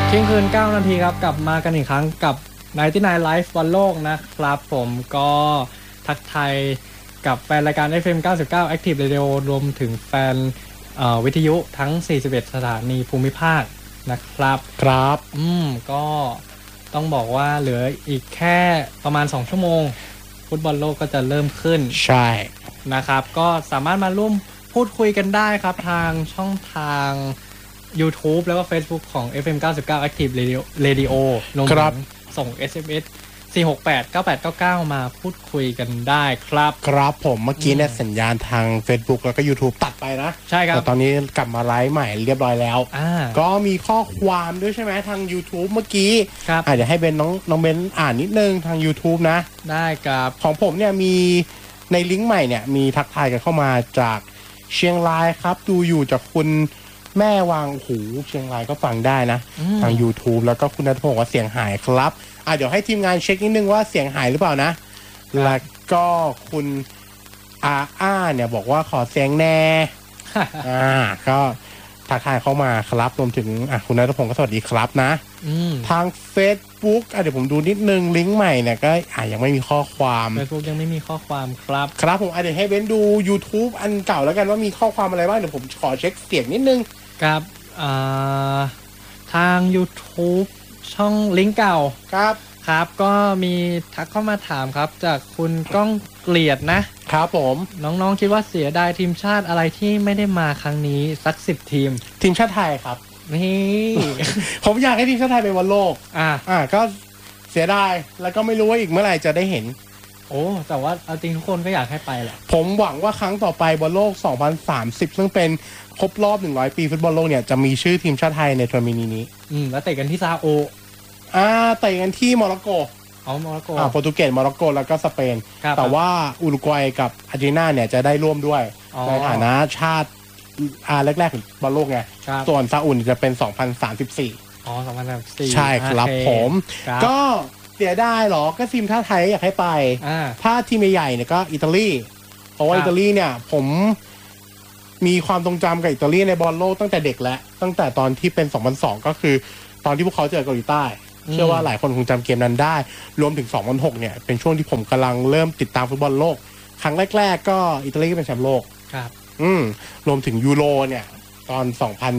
เที่ยงคืน9 นาทีครับกลับมากันอีกครั้งกับ99 Live บอลโลกนะครับผมก็ทักทายกับแฟนรายการ FM 99 Active Radio รวมถึงแฟนวิทยุทั้ง41สถานีภูมิภาคนะครับครับก็ต้องบอกว่าเหลืออีกแค่ประมาณ2ชั่วโมงฟุตบอลโลกก็จะเริ่มขึ้นใช่นะครับก็สามารถมาร่วมพูดคุยกันได้ครับทางช่องทาง YouTube แล้วก็ Facebook ของ FM 99 Active Radio ลงส่ง SMS 4689899 มาพูดคุยกันได้ครับครับผมเมื่อกี้เนี่ยสัญญาณทาง Facebook แล้วก็ YouTube ตัดไปนะใช่ครับแต่ตอนนี้กลับมาไลฟ์ใหม่เรียบร้อยแล้วก็มีข้อความด้วยใช่ไหมทาง YouTube เมื่อกี้เดี๋ยวให้เบนน้องเบนอ่านนิดนึงทาง YouTube นะได้ครับของผมเนี่ยมีในลิงก์ใหม่เนี่ยมีทักทายกันเข้ามาจากเชียงรายครับดูอยู่จากคุณแม่วางหูเชียงรายก็ฟังได้นะทาง YouTube แล้วก็คุณณัฐพงศ์ว่าเสียงหายครับเดี๋ยวให้ทีมงานเช็คนิดนึงว่าเสียงหายหรือเปล่านะแล้วก็คุณเนี่ยบอกว่าขอเสียงแน่ก็ทักทายเข้ามาครับรวมถึงคุณณัฐพงศ์ก็สวัสดีครับนะทาง Facebook เดี๋ยวผมดูนิดนึงลิงก์ใหม่เนี่ยก็ยังไม่มีข้อความ Facebook ยังไม่มีข้อความครับครับผมเดี๋ยวให้เว้นดู YouTube อันเก่าแล้วกันว่ามีข้อความอะไรบ้างเดี๋ยวผมขอเช็คเสียงนิดนึงครับทาง YouTube ช่องลิงก์เก่าครับก็มีทักเข้ามาถามครับจากคุณก้องเกลียดนะครับผมน้องๆคิดว่าเสียดายทีมชาติอะไรที่ไม่ได้มาครั้งนี้สัก10 ทีมชาติไทยครับนี่ผมอยากให้ทีมชาติไทยไปบอลโลกก็เสียดายแล้วก็ไม่รู้ว่าอีกเมื่อไหร่จะได้เห็นแต่ว่าเอาจริงทุกคนก็อยากให้ไปแหละผมหวังว่าครั้งต่อไปบอลโลก2030ซึ่งเป็นครบรอบ100 ปีฟุตบอลโลกเนี่ยจะมีชื่อทีมชาติไทยในทัวร์นาเมนต์นี้แล้วเตะกันที่ซาโอเตะกันที่โมร็อกโกโปรตุเกสโมร็อกโกแล้วก็สเปนแต่ว่าอุรุกวัยกับอาร์เจนตินาเนี่ยจะได้ร่วมด้วยในฐานะชาติแรกๆของบอลโลกไงส่วนซาอุจะเป็น2034 2034 ใช่ครับผมก็เสียได้หรอก็ทีมชาติไทยอยากให้ไปถ้าทีมใหญ่ๆเนี่ยก็อิตาลีเพราะว่าอิตาลีเนี่ยผมมีความทรงจำกับอิตาลีในบอลโลกตั้งแต่เด็กแล้วตั้งแต่ตอนที่เป็น2002ก็คือตอนที่พวกเขาเจอเกาหลีใต้เชื่อว่าหลายคนคงจำเกมนั้นได้รวมถึง2006เนี่ยเป็นช่วงที่ผมกำลังเริ่มติดตามฟุตบอลโลกครั้งแรกๆก็อิตาลีก็เป็นแชมป์โลกครับรวมถึงยูโรเนี่ยตอน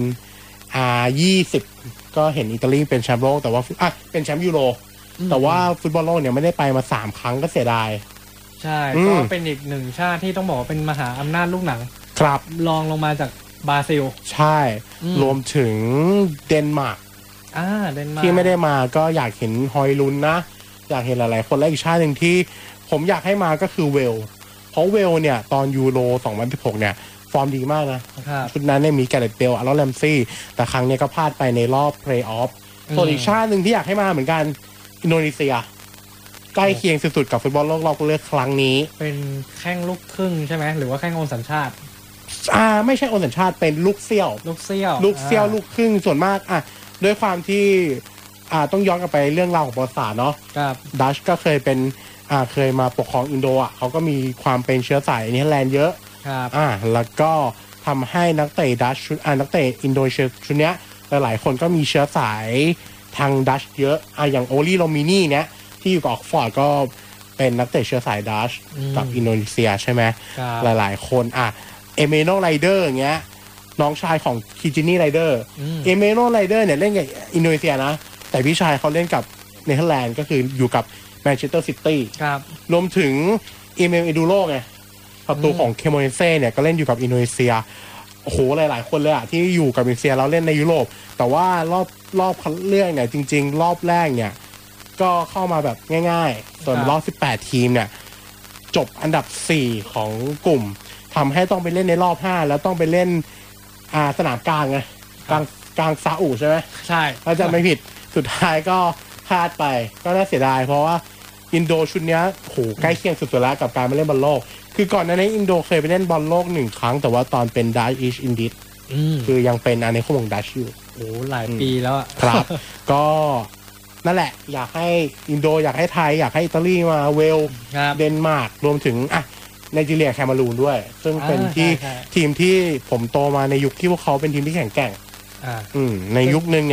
2020ก็เห็นอิตาลีเป็นแชมป์โลกแต่ว่าเป็นแชมป์ยูโรแต่ว่าฟุตบอลโลกเนี่ยไม่ได้ไปมา3 ครั้งก็เสียดายใช่ก็เป็นอีกหนึ่งชาติที่ต้องบอกว่าเป็นมหาอำนาจลูกหนังครับรองลงมาจากบราซิลใช่รวมถึงเดนมาร์กที่ไม่ได้มาก็อยากเห็นฮอยลุนนะอยากเห็นหลายๆคนและอีกชาติหนึ่งที่ผมอยากให้มาก็คือเวลเพราะเวลเนี่ยตอนยูโร2016เนี่ยฟอร์มดีมากนะชุดนั้นเนี่ยมีแกเรตเบลอารอนแรมซี่แต่ครั้งนี้ก็พลาดไปในรอบเพลย์ออฟส่วนอีกชาติหนึ่งที่อยากให้มาเหมือนกันอินโดนีเซียใกล้เคียงสุดๆกับฟุตบอลโลกรอบคัดเลือกครั้งนี้เป็นแข้งลูกครึ่งใช่ไหมหรือว่าแข้งโอนสัญชาติไม่ใช่โอนสัญชาติเป็นลูกเซี่ยวลูกครึ่งส่วนมากด้วยความที่ต้องย้อนกลับไปเรื่องราวของประวัติศาสตร์เนาะดัชก็เคยเป็นเคยมาปกครองอินโดเขาก็มีความเป็นเชื้อสายเนเธอร์แลนด์เยอะแล้วก็ทำให้นักเตะดัชนักเตะอินโดนีเซียชุดเนี้ยหลายๆคนก็มีเชื้อสายทางดัชเยอะอย่างโอลีโรมินีเนี่ยที่อยู่กับออกฟอร์ดก็เป็นนักเตะเชื้อสายดัชกับอินโดนีเซียใช่ไหมหลายๆคนเอเมโนไรเดอร์อย่างเงี้ยน้องชายของคิจินี่ไรเดอร์เอเมโนไรเดอร์เนี่ยเล่นกับอินโดนีเซียนะแต่พี่ชายเขาเล่นกับเนเธอร์แลนด์ก็คืออยู่กับแมนเชสเตอร์ซิตี้รวมถึงเอเมลเอดูโรไงประตูของเคโมเนเซ่เนี่ยก็เล่นอยู่กับอินโดนีเซียโอ้โหหลายๆคนเลยที่อยู่กับอินโดนีเซียแล้วเล่นในยุโรปแต่ว่ารอบคัดเลือกเนี่ยจริงๆรอบแรกเนี่ยก็เข้ามาแบบง่ายๆส่วนรอบ18 ทีมเนี่ยจบอันดับ4ของกลุ่มทำให้ต้องไปเล่นในรอบ5แล้วต้องไปเล่นสนามกลางไงกลางซาอุใช่ไหมใช่ถ้าจะไม่ผิดสุดท้ายก็พลาดไปก็น่าเสียดายเพราะว่าอินโดชุดนี้โหใกล้เคียงสุดๆแล้วกับการมาเล่นบอลโลกคือก่อนหน้านี้อินโดเคยไปเล่นบอลโลก1 ครั้งแต่ว่าตอนเป็นดัชอีสต์อินดิสคือยังเป็นในข้อมูลดัชอยู่หลายปีแล้วครับก็นั่นแหละอยากให้อินโดอยากให้ไทยอยากให้อิตาลีมาเวลเดนมาร์กรวมถึงไนจีเรียแคเมรูนด้วยซึ่งเป็นทีมที่ผมโตมาในยุคที่พวกเขาเป็นทีมที่แข็งแกร่งในยุคนึงเนี่ย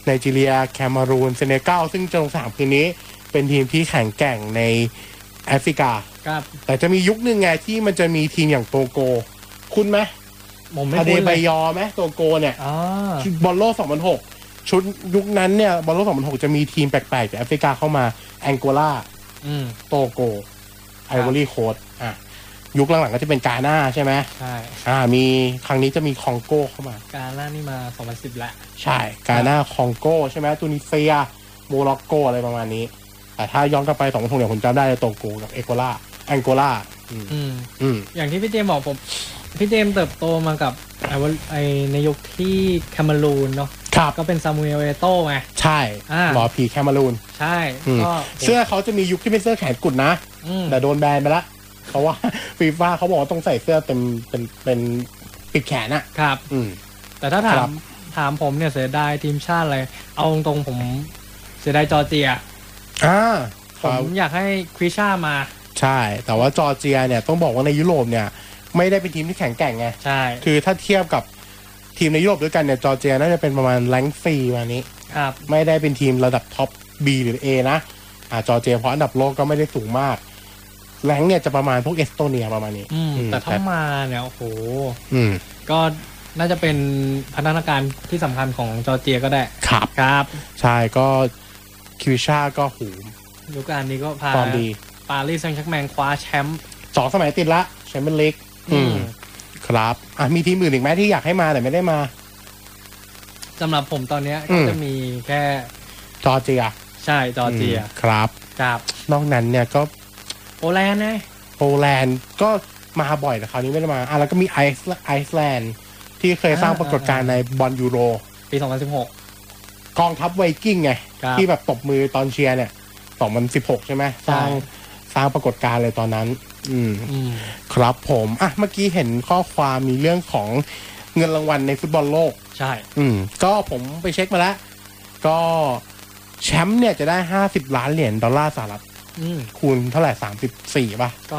ไนจีเรียแคนารูนเซเนกัลซึ่งจะลงสนามคืนนี้เป็นทีมที่แข็งแกร่งในแอฟริกาแต่จะมียุคนึงไงที่มันจะมีทีมอย่างโตโกคุณไหมอเดบายอไหมโตโกเนี่ยบอลโลก2006ชุดยุคนั้นเนี่ยบอลโลก2006จะมีทีมแปลกๆจากแอฟริกาเข้ามาแองโกลาโตโกไอวอรี่โคสต์ยุคหลังๆก็จะเป็นกาหน้าใช่ไหมใช่มีครั้งนี้จะมีคองโกเข้ามากาหน้านี่มา2010แล้วใช่กาหน้าคองโกใช่ไหมตูนิเซียโมร็อกโกอะไรประมาณนี้แต่ถ้าย้อนกลับไป2006เนี่ยผมจำได้โตโกกับแองโกลาอย่างที่พี่เจมบอกผมพี่เจมเติบโตมากับไอในยุคที่แคนารูนเนาะก็เป็นซามูเอลเอโต้ไงใช่หล่อผีแคนารูนใช่ก็เสื้อเขาจะมียุคที่เป็นเสื้อแขนกุดนะแต่โดนแบนไปละเพราะว่าฟีฟ่าเขาบอกว่าต้องใส่เสื้อเป็นปิดแขนอะครับแต่ถ้าถามผมเนี่ยเสียดายทีมชาติอะไรเอาตรงๆผมเสียดายจอร์เจียผมอยากให้คริชามาใช่แต่ว่าจอร์เจียเนี่ยต้องบอกว่าในยุโรปเนี่ยไม่ได้เป็นทีมที่แข็งแกร่งไงใช่คือถ้าเทียบกับทีมในยุโรปด้วยกันเนี่ยจอร์เจียน่าจะเป็นประมาณแรงค์4มานี้ครับไม่ได้เป็นทีมระดับท็อป B หรือ A นะจอร์เจียเพราะอันดับโลกก็ไม่ได้สูงมากแรงค์เนี่ยจะประมาณพวกเอสโตเนียประมาณนี้แต่ถ้ามาเนี่ยโอ้โหก็น่าจะเป็นพัฒนาการที่สำคัญของจอร์เจียก็ได้ครับใช่ก็คิวชาก็หูยุคการนี้ก็พาปารีสแซงต์แชร์กแมงคว้าแชมป์ 2 สมัยติดละแชมเปี้ยนลีกครับมีทีมอื่นอีกไหมที่อยากให้มาแต่ไม่ได้มาสำหรับผมตอนนี้ก็จะมีแค่จอร์เจียใช่จอร์เจียครับนอกนั้นเนี่ยก็โปแลนด์ไงโปแลนด์ก็มาบ่อยแต่คราวนี้ไม่ได้มาแล้วก็มีไอซ์แลนด์ที่เคยสร้างปรากฏการณ์ในบอลยูโรปี2016 กองทัพไวกิ้งไงที่แบบตบมือตอนเชียร์เนี่ย2016ใช่ไหมสร้างปรากฏการณ์เลยตอนนั้นครับผมเมื่อกี้เห็นข้อความมีเรื่องของเงินรางวัลในฟุตบอลโลกใช่ก็ผมไปเช็คมาแล้วก็แชมป์เนี่ยจะได้$50 ล้านสหรัฐคูณเท่าไหร่34ป่ะก็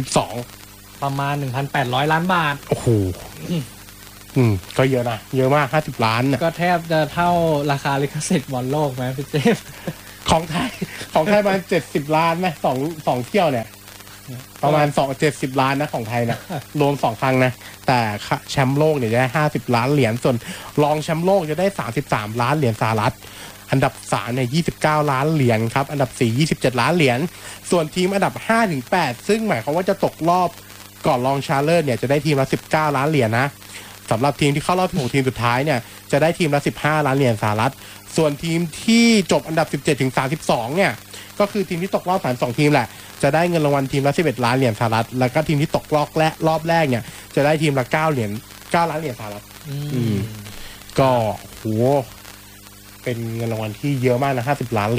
32 ประมาณ 1,800 ล้านบาทโอ้โหก็เยอะนะเยอะมาก50 ล้านก็แทบจะเท่าราคาลิขสิทธิ์บอลโลกไหมพี่เจฟของไทยประมาณ70 ล้านไหมสองเที่ยวเนี่ยประมาณ70 ล้านนะของไทยนะรวม2 ครั้งนะแต่แชมป์โลกเนี่ยจะได้$50 ล้านส่วนรองแชมป์โลกจะได้$33 ล้านสหรัฐอันดับ3เนี่ย$29 ล้านครับอันดับ4 $27 ล้านส่วนทีมอันดับ 5-8 ซึ่งหมายความว่าจะตกรอบก่อนรองชาเลอร์เนี่ยจะได้ทีมละ$19 ล้านนะสำหรับทีมที่เข้ารอบ16ทีมสุดท้ายเนี่ยจะได้ทีมละ$15 ล้านสหรัฐส่วนทีมที่จบอันดับ17-32เนี่ยก็คือทีมที่ตกรอบ32ทีมแหละจะได้เงินรางวัลทีมละ$11 ล้านสหรัฐแล้วก็ทีมที่ตกรอบแรกเนี่ยจะได้ทีมละ9 ล้านสหรัฐก็โหเป็นเงินรางวัลที่เยอะมากนะ$50 ล้าน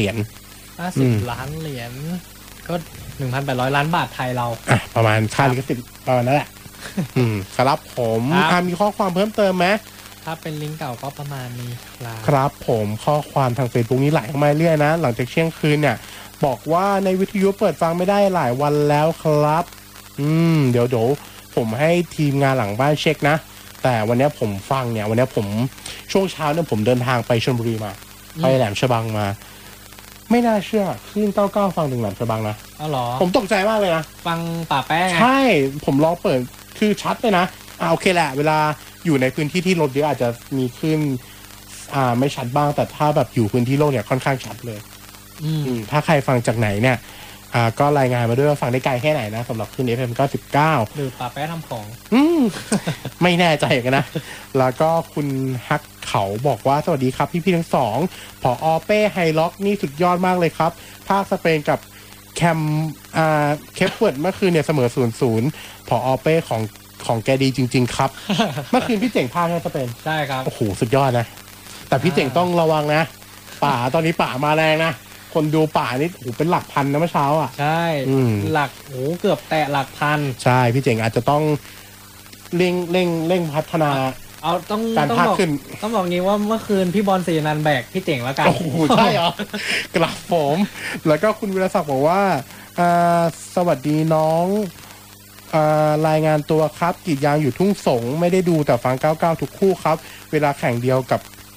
50 ล้านก็ 1,800 ล้านบาทไทยเราประมาณค่าลิขสิทธิ์ประมาณนั้นแหละครับผมมีข้อความเพิ่มเติมไหมถ้าเป็นลิงก์เก่าก็ประมาณนี้ครับผมข้อความทาง Facebook นี้ไหลเข้ามาเรื่อยนะหลังจากเที่ยงคืนเนี่ยบอกว่าในวิทยุเปิดฟังไม่ได้หลายวันแล้วครับเดี๋ยวผมให้ทีมงานหลังบ้านเช็คนะแต่วันนี้ผมฟังเนี่ยวันนี้ผมช่วงเช้าเนี่ยผมเดินทางไปชลบุรีมาไปแหลมฉบังมาไม่น่าเชื่อคลื่น99ฟังถึงแหลมฉบังนะอ๋อเหรอผมตกใจมากเลยนะฟังป่าแป้งใช่ผมลองเปิดคือชัดเลยนะโอเคแหละเวลาอยู่ในพื้นที่ที่รถเยอะอาจจะมีขึ้นไม่ชัดบ้างแต่ถ้าแบบอยู่พื้นที่โล่งเนี่ยค่อนข้างชัดเลยถ้าใครฟังจากไหนเนี่ยก็รายงานมาด้วยว่าฟังได้ไกลแค่ไหนนะสำหรับขึ้น FM 99 หรือป่าแป้ทำของไม่แน่ใจกันนะแล้วก็คุณฮักเขาบอกว่าสวัสดีครับพี่ทั้งสองผอ.เป้ไฮล็อกนี่สุดยอดมากเลยครับภาคสเปนกับเคปเวิร์ดเมื่อคืนเนี่ยเสมอ 0-0 ผอ.เป้ของแกดีจริงๆครับเมื่อคืนพี่เจ๋งพาให้สเปนใช่ครับโอ้โหสุดยอดนะแต่พี่เจ๋งต้องระวังนะป่าตอนนี้ป่ามาแรงนะคนดูป่านี่โอ้โหเป็นหลักพันนะเมื่อเช้าใช่หลักโอ้เกือบแตะหลักพันใช่พี่เจ๋งอาจจะต้องเร่งพัฒนาต้องการพากขึ้นต้องบอกงี้ว่าเมื่อคืนพี่บอลศรีนันท์แบกพี่เจ๋งแล้วกันโอ้โหใช่เหรอกราบผมแล้วก็คุณวิรศักดิ์บอกว่าสวัสดีน้องรายงานตัวครับกรีดยางอยู่ทุ่งสงไม่ได้ดูแต่ฟัง99ทุกคู่ครับเวลาแข่งเดียวกับ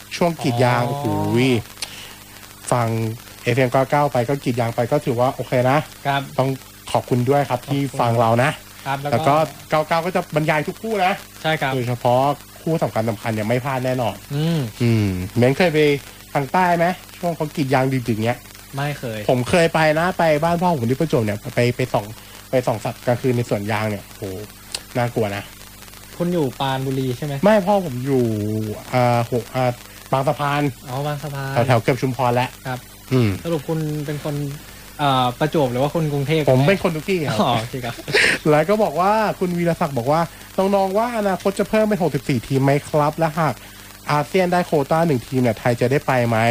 ช่วงกรีดยางโอ้โหฟัง FM 99ไปก็กรีดยางไปก็ถือว่าโอเคนะครับต้องขอบคุณด้วยครับที่ฟังเรานะครับแล้วก็99ก็จะบรรยายทุกคู่นะใช่ครับโดยเฉพาะคู่สำคัญเนี่ยไม่พลาดแน่นอนเม้นเคยไปทางใต้ไหมช่วงเขากรีดยางดึกๆเนี้ยไม่เคยผมเคยไปนะไปบ้านพ่อผมที่ประจวบเนี่ยไปส่องสัตว์กลางคืนในสวนยางเนี่ยโหน่ากลัวนะคุณอยู่ปรานบุรีใช่ไหมไม่พ่อผมอยู่บางสะพานบางสะพานแถวเกือบชุมพรแล้วครับสรุปคุณเป็นคนประจวบหรือว่าคนกรุงเทพผมเป็นคนทุกที่ครับโอเคครับแล้วก็บอกว่าคุณวีรศักดิ์บอกว่าน้องๆว่าอนาคตจะเพิ่มเป็น64ทีมไหมครับและหากอาเซียนได้โควต้า1ทีมเนี่ยไทยจะได้ไปไหม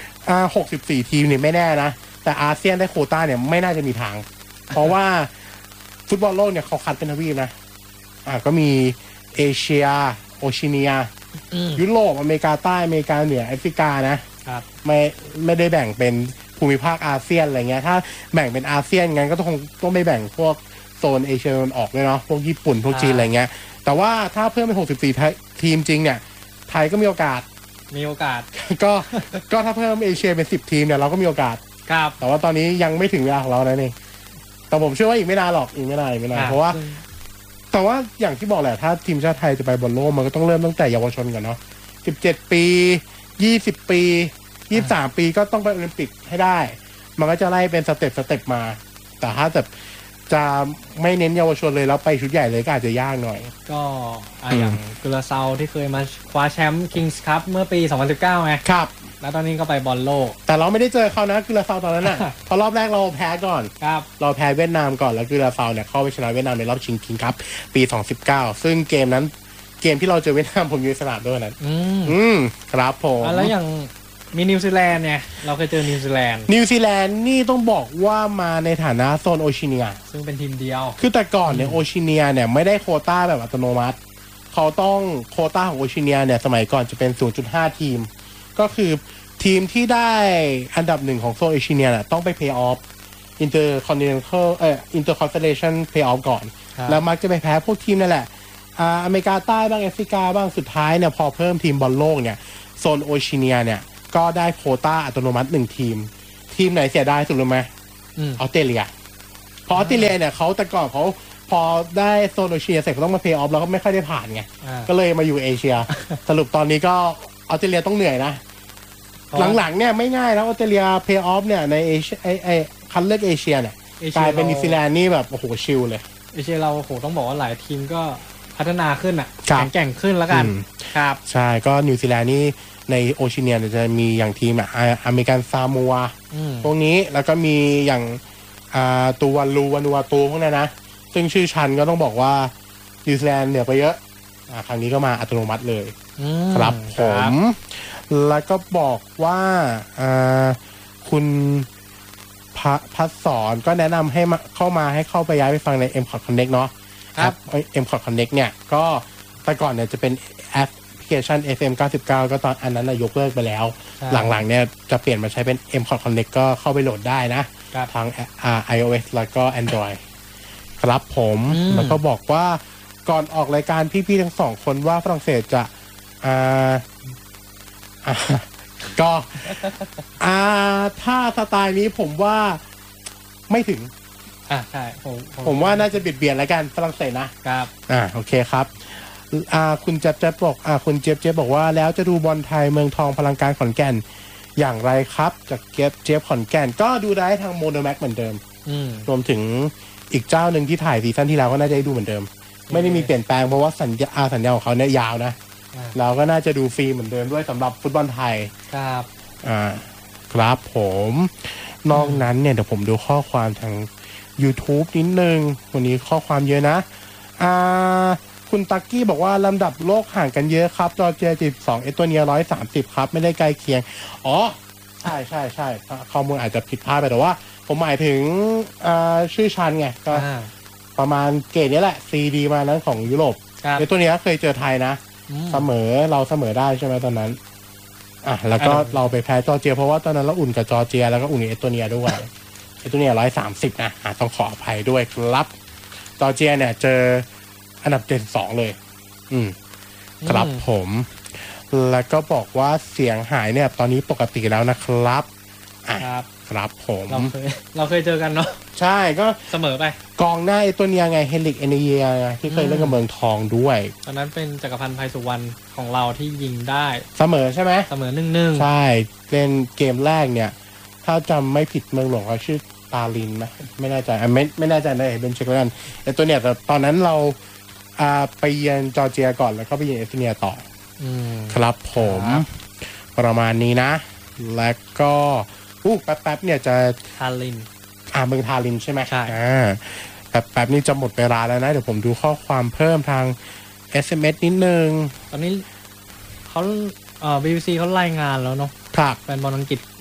64ทีมเนี่ยไม่แน่นะแต่อาเซียนได้โควต้าเนี่ยไม่น่าจะมีทางเพราะว่าฟุตบอลโลกเนี่ยเขาคัดเป็นทวีปนะก็มีเอเชียโอเชียเนียยุโรปอเมริกาใต้อเมริกาเหนือแอฟริกานะครับไม่ได้แบ่งเป็นภูมิภาคอาเซียนอะไรเงี้ยถ้าแบ่งเป็นอาเซียนงั้นก็ต้องไม่แบ่งพวกโซนเอเชียตะวันออกด้วยเนาะพวกญี่ปุ่นพวกจีนอะไรเงี้ยแต่ว่าถ้าเพิ่มเป็น64ทีมจริงเนี่ยไทยก็มีโอกาสก็ถ้าเพิ่มเอเชียเป็น10ทีมเนี่ยเราก็มีโอกาสครับแต่ว่าตอนนี้ยังไม่ถึงเวลาของเราเองแต่ผมเชื่อว่าอีกไม่นานหรอกอีกไม่นานเพราะว่าแต่ว่าอย่างที่บอกแหละถ้าทีมชาติไทยจะไปบอลโลกมันก็ต้องเริ่มตั้งแต่เยาวชนกันเนาะ17ปี20ปี23ปีก็ต้องไปโอลิมปิกให้ได้มันก็จะไล่เป็นสเต็ปมาแต่ถ้าจะไม่เน้นเยาวชนเลยแล้วไปชุดใหญ่เลยก็อาจจะยากหน่อยก็อย่างกุลาเซาที่เคยมาคว้าแชมป์คิงส์คัพเมื่อปี2019ไงครับแล้วตอนนี้ก็ไปบอลโลกแต่เราไม่ได้เจอเขานะกุลาเซาตอนนั้นน่ะเพราะรอบแรกเราแพ้ก่อนครับเราแพ้เวียดนามก่อนแล้วกุลาเซาเนี่ยเข้าไปชนะเวียดนามในรอบชิงคิงส์คัพปี2019ซึ่งเกมที่เราเจอเวียดนามผมอยู่ในสนามด้วยนั้นครับผมแล้วอย่างมีนิวซีแลนด์เนี่ยเราเคยเจอนิวซีแลนด์นี่ต้องบอกว่ามาในฐานะโซนโอเชียเนียซึ่งเป็นทีมเดียวคือแต่ก่อนเนี่ยโอเชียเนียเนี่ยไม่ได้โควต้าแบบอัตโนมัติเขาต้องโควต้าของโอเชียเนียเนี่ยสมัยก่อนจะเป็น 0.5 ทีมก็คือทีมที่ได้อันดับ1ของโซนโอเชียเนียน่ะต้องไปเพลย์ออฟอินเตอร์คอนเฟเดเรชั่นเพลย์ออฟก่อนแล้วมักจะไปแพ้พวกทีมนั่นแหละอเมริกาใต้บ้างแอฟริกาบ้างสุดท้ายเนี่ยพอเพิ่มทีมบอลโลกเนี่ยโซนโอเชียเนียเนี่ยก็ได้โควต้าอัตโนมัติ1ทีมไหนเสียดายสุดรู้ไหมออสเตรเลียเพราะออสเตรเลียเนี่ยเขาแต่ก่อนเขาพอได้โซนโอเชียเสร็จเขาต้องมาเพลย์ออฟแล้วก็ไม่ค่อยได้ผ่านไงก็เลยมาอยู่เอเชียสรุปตอนนี้ก็ออสเตรเลียต้องเหนื่อยนะหลังๆเนี่ยไม่ง่ายแล้วออสเตรเลียเพลย์ออฟเนี่ยในเอเชียคัดเลือกเอเชียเนี่ยกลายเป็นนิวซีแลนด์นี่แบบโอ้โหชิลเลยเอเชียเราโหต้องบอกว่าหลายทีมก็พัฒนาขึ้นอ่ะแข็งแกร่งขึ้นแล้วกันครับใช่ก็นิวซีแลนด์นี่ในโอเชียเนียจะมีอย่างทีมอเมริกันซามัวพวกนี้แล้วก็มีอย่างตัววานูอาตูพวกนั้นนะซึ่งชื่อชันก็ต้องบอกว่านิวซีแลนด์เหนือไปเยอะครั้งนี้ก็มาอัตโนมัติเลยครับผมแล้วก็บอกว่าคุณพัฒสอนก็แนะนำให้เข้าไปย้ายไปฟังใน M-Cot Connect เนาะครับ M-Cot Connect เนี่ยก็แต่ก่อนเนี่ยจะเป็นแอปพลิเคชัน FM 99ก็ตอนอันนั้นยกเลิกไปแล้วหลังๆเนี่ยจะเปลี่ยนมาใช้เป็น M-Cot Connect ก็เข้าไปโหลดได้นะทั้งiOS แล้วก็ Android ครับผมแล้วก็บอกว่าก่อนออกรายการพี่ๆทั้งสองคนว่าฝรั่งเศสจะก็ถ้าสไตล์นี้ผมว่าไม่ถึงใช่ผมว่าน่าจะเบียดแล้วกันฝรั่งเศสนะครับโอเคครับคุณเจ๊บบอกคุณเจ๊บบอกว่าแล้วจะดูบอลไทยเมืองทองพลังการขอนแก่นอย่างไรครับจากเจ๊บขอนแก่นก็ดูได้ทางโมโนแม็กเหมือนเดิมรวมถึงอีกเจ้าหนึ่งที่ถ่ายซีซั่นที่แล้วก็น่าจะได้ดูเหมือนเดิมไม่ได้มีเปลี่ยนแปลงเพราะว่าสัญญาของเขาเนี่ยยาวนะเราก็น่าจะดูฟรีเหมือนเดิมด้วยสำหรับฟุตบอลไทยครับครับผมนอกนั้นเนี่ยเดี๋ยวผมดูข้อความทาง YouTube นิดนึงวันนี้ข้อความเยอะนะคุณตักกี้บอกว่าลำดับโลกห่างกันเยอะครับจอร์เจีย12เอสโตเนีย130ครับไม่ได้ใกล้เคียงใช่ข้อมูลอาจจะผิดพลาดไปแต่ว่าผมหมายถึงชื่อชันไงก็ประมาณเกรดนี้แหละ CD มานั้นของยุโรปเอสโตเนียเคยเจอไทยนะเราเสมอได้ใช่ไหมตอนนั้นแล้วก็เราไปแพ้จอร์เจียเพราะว่าตอนนั้นเราอุ่นกับจอร์เจียแล้วก็อุ่นกับเอสโตเนียด้วยเอสโตเนีย130นะต้องขออภัยด้วยครับจอร์เจียเนี่ยเจออันดับ72เลยครับผมแล้วก็บอกว่าเสียงหายเนี่ยตอนนี้ปกติแล้วนะครับครับครับผมเราเคยเจอกันเนาะใช่ก็เสมอไปกองหน้าไอ้ตัวเนี้ยไงเฮลิกเอเนเยียที่เคยเล่นกับเมืองทองด้วยตอนนั้นเป็นจักรพันธ์ไพสุวรรณของเราที่ยิงได้เสมอใช่ไหมเสมอ1-1 ใช่เล่นเกมแรกเนี่ยถ้าจำไม่ผิดเมืองหลวงเขาชื่อตาลินไหมไม่แน่ใจไม่แน่ใจเลยเป็นเช็คแล้วกันแต่ตัวเนี้ยแต่ตอนนั้นเราไปเยือนจอร์เจียก่อนแล้วก็ไปเยือนเอสโตเนียต่อครับผมประมาณนี้นะแล้วก็แป๊บเนี่ยจะทาลินเมืองทาลินใช่ไหมใช่แป๊บนี่จะหมดเวลาแล้วนะเดี๋ยวผมดูข้อความเพิ่มทาง SMS นิดนึงตอนนี้เขาBBC เขารายงานแล้วเนาะครับแฟนบอลอังกฤษ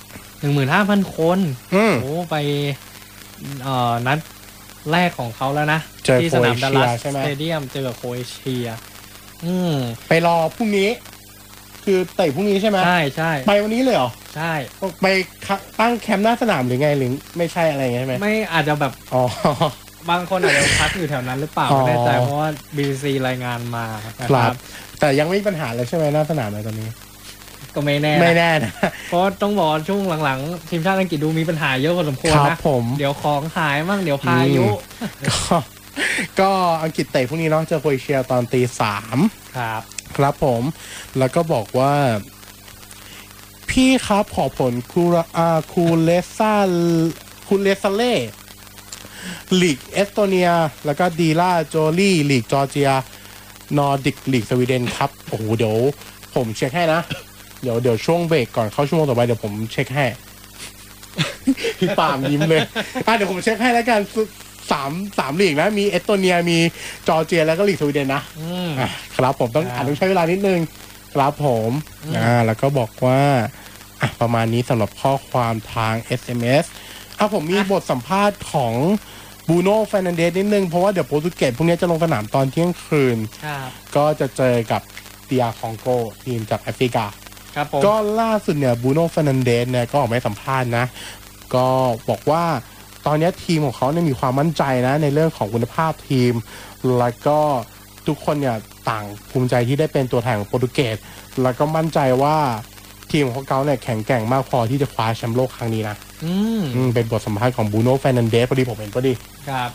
15,000 คนโอ้ไปนัดแรกของเขาแล้วนะที่สนามดัลลัสสเตเดียมเจอกับโครเอเชียไปรอพรุ่งนี้คือเตะพรุ่งนี้ใช่ไหมใช่ไปวันนี้เลยเหรอใช่ไปตั้งแคมป์หน้าสนามหรือไงหรือไม่ใช่อะไรใช่ไหมไม่อาจจะแบบบางคนอาจจะพักอยู่แถวนั้นหรือเปล่าไม่แน่ใจเพราะว่า BBC รายงานมาครับแต่ยังไม่มีปัญหาเลยใช่ไหมหน้าสนามเลยตอนนี้ก็ไม่แน่นะเพราะต้องบอกช่วงหลังๆทีมชาติอังกฤษดูมีปัญหาเยอะพอสมควรนะเดี๋ยวของหายมั่งเดี๋ยวพายุก็อังกฤษเตะพรุ่งนี้เนาะเจอโครเอเชียตอน 3:00 ครับผมแล้วก็บอกว่าพี่ครับขอผลคูเลซาเล่ลีกเอสโตเนียแล้วก็ดีล่าโจลี่ลีกจอร์เจียนอร์ดิกลีกสวีเดนครับโอ้โหเดี๋ยวผมเช็คให้นะเดี๋ยวช่วงเบรกก่อนเข้าชั่วโมงต่อไปเดี๋ยวผมเช็คให้พี่ปามยิ้มเลยเดี๋ยวผมเช็คให้แล้วกันสามลีกนะมีเอสโตเนียมีจอร์เจียแล้วก็ลีกสวีเดนนะครับผมต้องใช้เวลานิดนึงครับผมแล้วก็บอกว่าประมาณนี้สำหรับข้อความทาง SMS ผมมีบทสัมภาษณ์ของบูโน่ เฟร์นันเดสนิดนึงเพราะว่าเดี๋ยวโปรตุเกสพวกนี้จะลงสนามตอนเที่ยงคืนก็จะเจอกับเดียคองโกทีมจากแอฟริกาก็ล่าสุดเนี่ยบูโน่ เฟร์นันเดสเนี่ยก็ออกมาสัมภาษณ์นะก็บอกว่าตอนนี้ทีมของเขาเนี่ยมีความมั่นใจนะในเรื่องของคุณภาพทีมแล้วก็ทุกคนเนี่ยต่างภูมิใจที่ได้เป็นตัวแทนของโปรตุเกสแล้วก็มั่นใจว่าทีมของเขาเนี่ยแข็งแกร่งมากพอที่จะคว้าแชมป์โลกครั้งนี้นะเป็นบทสัมภาษณ์ของบูโน่ เฟร์นันเดสพอดีผมเห็นพอดี